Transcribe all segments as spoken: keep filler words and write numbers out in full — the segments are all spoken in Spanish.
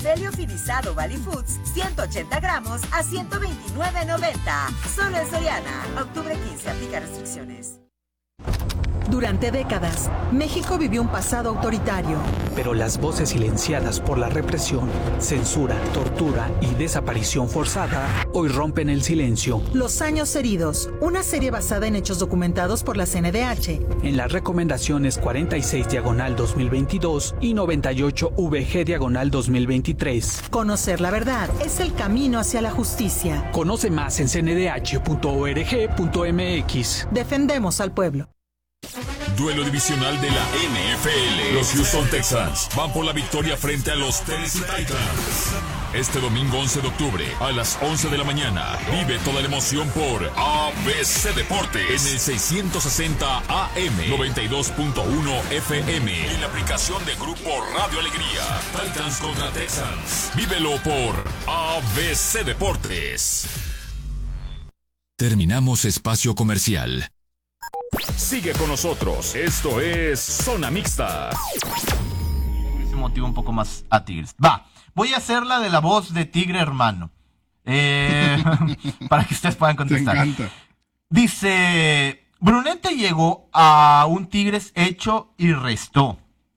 café liofilizado Valley Foods, ciento ochenta gramos a ciento veintinueve noventa. Solo en Soriana. Octubre quince, aplica restricciones. Durante décadas, México vivió un pasado autoritario. Pero las voces silenciadas por la represión, censura, tortura y desaparición forzada hoy rompen el silencio. Los años heridos, una serie basada en hechos documentados por la C N D H. En las recomendaciones cuarenta y seis diagonal dos mil veintidós y noventa y ocho V G diagonal dos mil veintitrés. Conocer la verdad es el camino hacia la justicia. Conoce más en c n d h punto org punto m x. Defendemos al pueblo. Duelo divisional de la N F L. Los Houston Texans van por la victoria frente a los Tennessee Titans. Este domingo once de octubre a las once de la mañana. Vive toda la emoción por A B C Deportes en el seiscientos sesenta A M, noventa y dos punto uno F M y en la aplicación de Grupo Radio Alegría. Titans contra Texans. Vívelo por A B C Deportes. Terminamos espacio comercial. Sigue con nosotros. Esto es Zona Mixta. Ese motivo un poco más a Tigres. Va, voy a hacer la de la voz de Tigre Hermano. Eh, para que ustedes puedan contestar. Te encanta. Dice, Brunete llegó a un Tigres hecho y restó.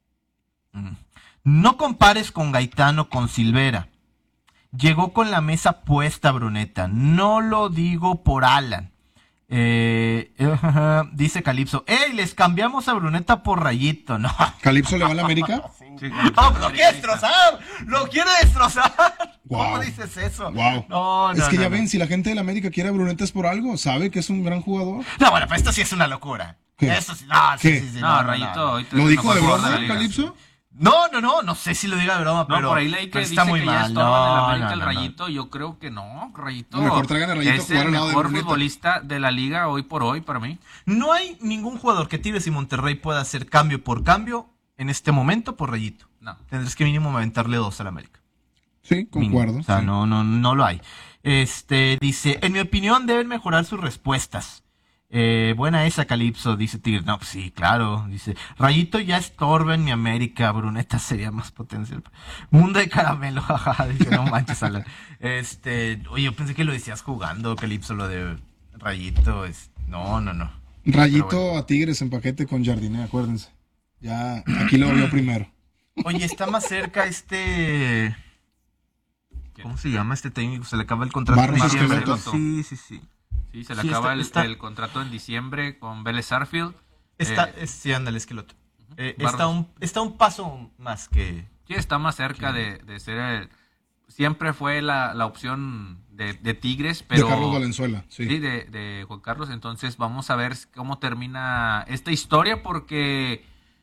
No compares con Gaetano, con Silvera. Llegó con la mesa puesta, Bruneta. No lo digo por Alan. Eh, eh, dice Calipso, ¡ey! Les cambiamos a Bruneta por Rayito, ¿no? ¿Calipso le va a la América? Sí, no, lo quiere destrozar, lo quiere destrozar. Wow. ¿Cómo dices eso? Wow. No, no, es que no, ya no. ven, si la gente de la América quiere a Bruneta es por algo, sabe que es un gran jugador. No, bueno, pero esto sí es una locura. ¿Qué? Eso sí, no, sí, ¿Qué? sí, sí, No, no, no, Rayito, no. ahorita ¿Lo es dijo el de mejor broma, la liga. Calipso? No, no, no, no sé si lo diga de broma, No, pero por ahí leí que pero dice está muy que ya mal. estaba en el No, América no, el no, no. Rayito. Yo creo que no, Rayito. No, mejor traigan a Rayito a es jugar el al lado de mejor Bruneta. futbolista de la liga hoy por hoy para mí. No hay ningún jugador que Tigres y Monterrey pueda hacer cambio por cambio en este momento por Rayito. No. Tendrás que mínimo aventarle dos al América. Sí, concuerdo. Mínimo. O sea, sí. no, no, no lo hay. Este, dice, en mi opinión deben mejorar sus respuestas. Eh, buena esa, Calipso, dice Tigres. No, pues sí, claro. Dice, Rayito ya estorba en mi América, Bruneta sería más potencial. Mundo de caramelo, jaja. Dice, no manches, Alan. Este, oye, yo pensé que lo decías jugando, Calipso, lo de Rayito. Es, no, no, no. Rayito Pero bueno. a Tigres en paquete con Jardiné, acuérdense. Ya, aquí lo vio primero. Oye, está más cerca este... ¿Cómo se llama este técnico? Se le acaba el contrato. Barros en diciembre. Esqueloto. Sí, sí, sí. Sí, se le Sí, acaba está- el, está- el contrato en diciembre con Vélez Sarsfield. Está, Eh, es- sí, ándale, Esqueloto. Eh, Barros. está, un, está un paso más que... Sí, está más cerca de, de ser el- siempre fue la, la opción de, de Tigres, pero... de Carlos Valenzuela, sí. Sí, de, de Juan Carlos. Entonces vamos a ver cómo termina esta historia porque,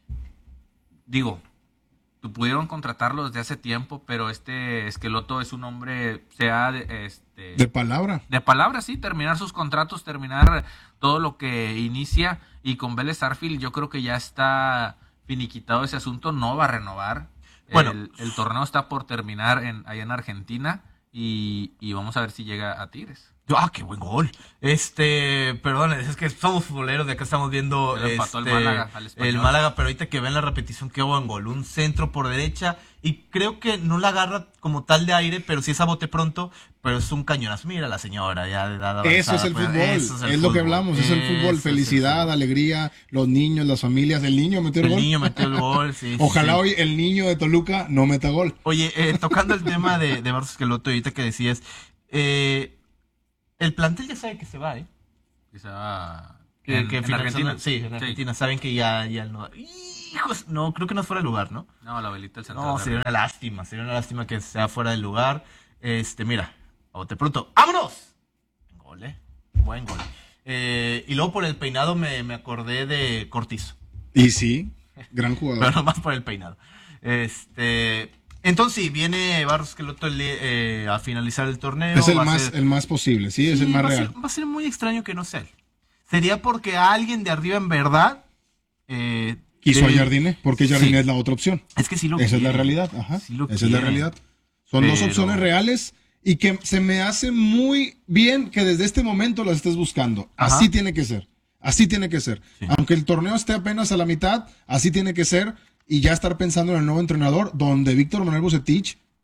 digo, pudieron contratarlo desde hace tiempo, pero este Esqueloto es un hombre, sea de, este, De palabra. de palabra, sí, terminar sus contratos, terminar todo lo que inicia. Y con Vélez Sarsfield yo creo que ya está finiquitado ese asunto, no va a renovar. Bueno. el, el torneo está por terminar en, allá en Argentina y, y vamos a ver si llega a Tigres. ¡Ah, qué buen gol! Este, perdón, es que somos futboleros, de acá estamos viendo Le empató este, el Málaga al Español. el Málaga, pero ahorita que ven la repetición, qué buen gol. Un centro por derecha y creo que no la agarra como tal de aire, pero sí es a bote pronto, pero es un cañonazo. Mira la señora, ya de edad avanzada. Eso es el pues, fútbol, eso es, el lo que fútbol. hablamos, es el Eso fútbol, es felicidad, el fútbol. alegría, los niños, las familias, el niño metió el, El gol. niño metió el gol, sí. sí, Ojalá sí. hoy el niño de Toluca no meta gol. Oye, eh, tocando el tema de, de Barros Esqueloto, ahorita que decías, eh, el plantel ya sabe que se va, ¿eh? Que se va Que, en, que en finalizando- Argentina. Sí, en Argentina. Saben que ya, ya no. Hijos, no, creo que no es fuera de lugar, ¿no? No, la velita del central. No, de sería arriba. una lástima, sería una lástima que sea fuera del lugar. Este, mira, a bote pronto, ¡vámonos! Buen gol, ¿eh? Buen gol. Eh, y luego por el peinado me, me acordé de Cortizo, Y sí, gran pero jugador. nomás por el peinado. Este, entonces sí, viene Barros Esqueloto el- eh, a finalizar el torneo. Es el va a más, ser- el más posible, sí, es Sí, el más va a real. ser- va a ser muy extraño que no sea él. Sería porque alguien de arriba en verdad... Eh, Quiso a de- Jardiné, porque Jardiné Sí. es la otra opción. Es que sí lo Esa es la quiere. realidad, ajá. Sí lo Esa es la quiere. realidad. Son dos Pero- opciones reales y que se me hace muy bien que desde este momento las estés buscando. Ajá. Así tiene que ser. Así tiene que ser. Sí. Aunque el torneo esté apenas a la mitad, así tiene que ser y ya estar pensando en el nuevo entrenador, donde Víctor Manuel Bucetich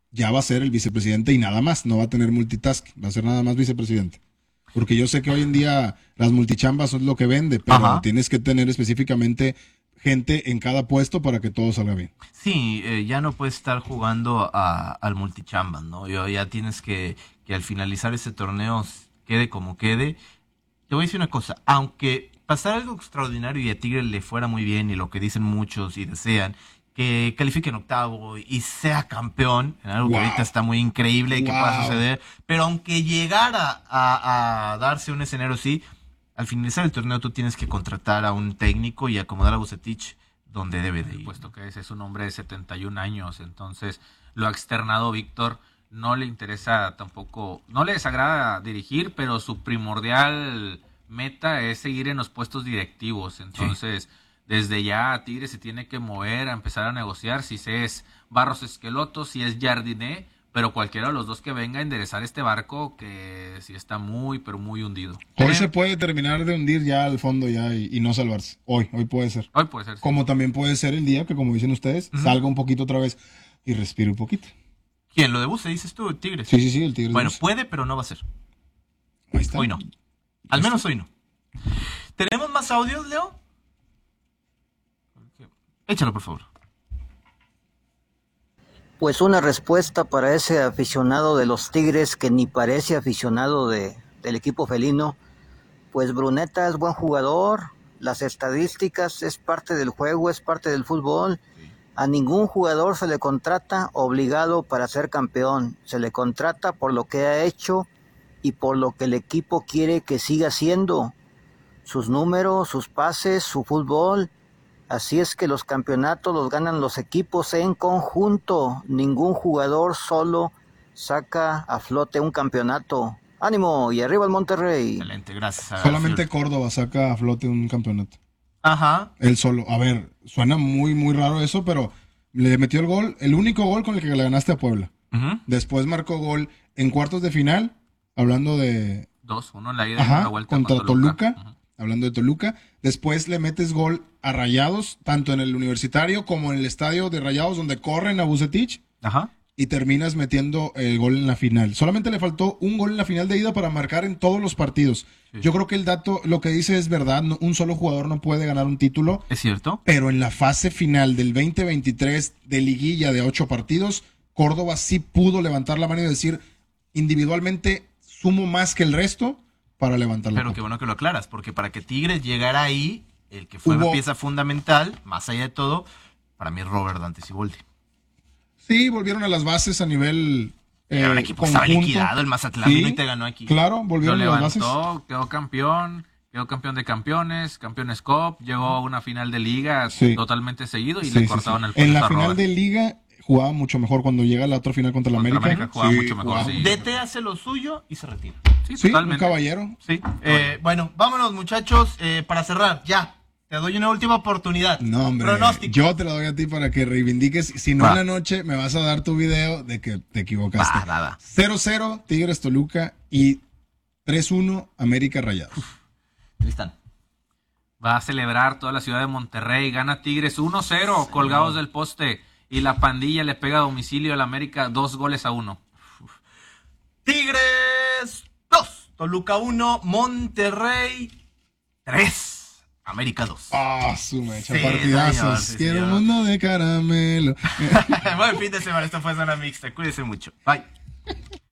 ya va a ser el vicepresidente y nada más, no va a tener multitask, va a ser nada más vicepresidente. Porque yo sé que hoy en día las multichambas son lo que vende, pero Ajá. tienes que tener específicamente gente en cada puesto para que todo salga bien. Sí, eh, ya no puedes estar jugando a, al multichamba, ¿no? Yo, ya tienes que, que al finalizar ese torneo quede como quede. Te voy a decir una cosa, aunque pasara algo extraordinario y a Tigre le fuera muy bien y lo que dicen muchos y desean, que califique en octavo y sea campeón, en algo Wow. que ahorita está muy increíble y que Wow. pueda suceder, pero aunque llegara a, a darse un escenario así, al finalizar el torneo tú tienes que contratar a un técnico y acomodar a Vucetich donde debe de ir. Puesto que ese es un hombre de setenta y un años, entonces lo ha externado Víctor, no le interesa tampoco, no le desagrada dirigir, pero su primordial meta es seguir en los puestos directivos, entonces sí. Desde ya Tigre se tiene que mover a empezar a negociar, si es Barros Esqueloto, si es Jardiné, pero cualquiera de los dos que venga a enderezar este barco que sí está muy, pero muy hundido. Hoy se puede terminar de hundir ya al fondo ya y, y no salvarse. Hoy, hoy puede ser. Hoy puede ser. Sí. Como también puede ser el día que, como dicen ustedes, uh-huh. salga un poquito otra vez y respire un poquito. ¿Quién? ¿Lo de Buce dices tú, Tigres? Sí, sí, sí, el Tigres. Bueno, puede, pero no va a ser. Ahí está. Hoy no. Al menos hoy no. ¿Tenemos más audios, Leo? Échalo, por favor. Pues una respuesta para ese aficionado de los Tigres que ni parece aficionado de, del equipo felino. Pues Bruneta es buen jugador, las estadísticas es parte del juego, es parte del fútbol. A ningún jugador se le contrata obligado para ser campeón, se le contrata por lo que ha hecho y por lo que el equipo quiere que siga haciendo. Sus números, sus pases, su fútbol. Así es que los campeonatos los ganan los equipos en conjunto. Ningún jugador solo saca a flote un campeonato. ¡Ánimo! Y arriba el Monterrey. Excelente, gracias. Solamente Córdoba saca a flote un campeonato. Ajá. Él solo. A ver, suena muy, muy raro eso, pero le metió el gol, el único gol con el que le ganaste a Puebla. Uh-huh. Después marcó gol en cuartos de final, hablando de... Dos, uno en la ida Ajá, y una vuelta contra con Toluca. Toluca. Uh-huh. Hablando de Toluca, después le metes gol a Rayados, tanto en el Universitario como en el estadio de Rayados, donde corren a Vucetich, Ajá. y terminas metiendo el gol en la final. Solamente le faltó un gol en la final de ida para marcar en todos los partidos. Sí. Yo creo que el dato, lo que dice es verdad, no, un solo jugador no puede ganar un título. Es cierto. Pero en la fase final del veinte veintitrés de liguilla de ocho partidos, Córdoba sí pudo levantar la mano y decir, individualmente sumo más que el resto, para levantar la Pero copa. qué bueno que lo aclaras, porque para que Tigres llegara ahí, el que fue Hubo... una pieza fundamental, más allá de todo, para mí es Robert Dante Siboldi. Sí, volvieron a las bases a nivel eh, Era un equipo que estaba liquidado, el Mazatlán, sí, y te ganó aquí. Claro, volvieron lo a las levantó, bases. quedó campeón, quedó campeón de campeones, campeones Cup, llegó a una final de liga sí. totalmente seguido y sí, le sí, cortaban sí. el puesto En la a final Robert. de liga jugaba mucho mejor cuando llega a la otra final contra la Contra América. América jugaba sí, mucho mejor, jugaba. sí. D T hace lo suyo y se retira. Sí, Sí, un totalmente. caballero. Sí. Eh, bueno, vámonos, muchachos, eh, para cerrar, ya. Te doy una última oportunidad. No, hombre. Pronóstico. Yo te la doy a ti para que reivindiques. Si no, Va. en la noche me vas a dar tu video de que te equivocaste. Va, va, va. cero cero Tigres Toluca y tres uno América Rayados. Tristán. Va a celebrar toda la ciudad de Monterrey, gana Tigres uno cero, colgados del poste, y la pandilla le pega a domicilio al América dos goles a uno. Tigres dos, Toluca uno, Monterrey tres. América dos. Ah, su mecha, Sí, partidazos. señor, sí, Quiero señor. un mundo de caramelo. Buen fin de semana, esto fue Zona Mixta. Cuídense mucho. Bye.